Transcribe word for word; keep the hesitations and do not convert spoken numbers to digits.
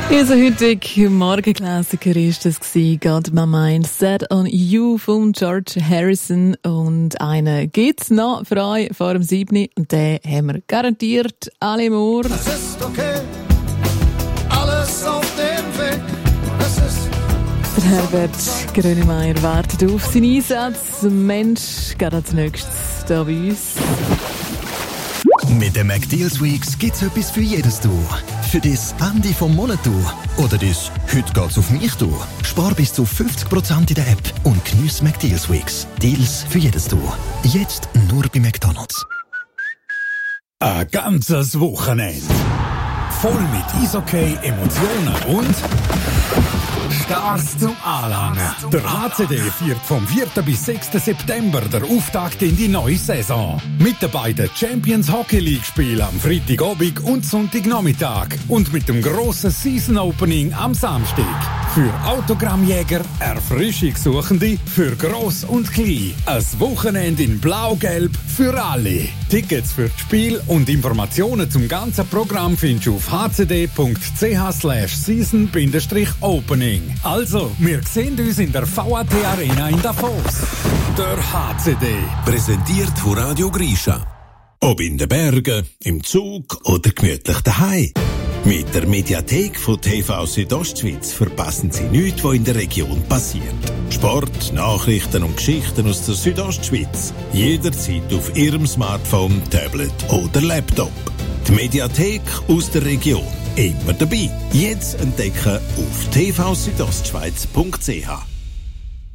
Unser heutiger Morgenklassiker ist das gewesen, Got My Mind Set on You von George Harrison. Und einen gibt's noch für euch vor dem siebten und den haben wir garantiert alle Moor. Es ist okay, alles auf dem Weg. Es ist Der Herbert Grönemeyer wartet auf seinen Einsatz. Mensch, geht als nächstes hier bei uns. Mit den McDeals Weeks gibt's etwas für jedes Du. Für das Ende vom Monat Du. Oder das «Heute geht's auf mich Du». Spar bis zu fünfzig Prozent in der App und geniess McDeals Weeks. Deals für jedes Du. Jetzt nur bei McDonald's. Ein ganzes Wochenende. Voll mit Eishockey, Emotionen und Stars zum Anlangen. Der H C D feiert vom vierten bis sechsten September der Auftakt in die neue Saison. Mit den beiden Champions Hockey League Spielen am Freitagabend und Sonntagnachmittag. Und mit dem grossen Season Opening am Samstag. Für Autogrammjäger, Erfrischungssuchende, für Gross und Klein. Ein Wochenende in Blau-Gelb für alle. Tickets für das Spiel und Informationen zum ganzen Programm findest du auf h c d punkt c h slash season opening. Also, wir sehen uns in der V A T Arena in Davos. Der H C D. Präsentiert von Radio Grisha. Ob in den Bergen, im Zug oder gemütlich daheim. Mit der Mediathek von T V Südostschweiz verpassen Sie nichts, was in der Region passiert. Sport, Nachrichten und Geschichten aus der Südostschweiz. Jederzeit auf Ihrem Smartphone, Tablet oder Laptop. Die Mediathek aus der Region. Immer dabei. Jetzt entdecken auf t v südostschweiz punkt c h.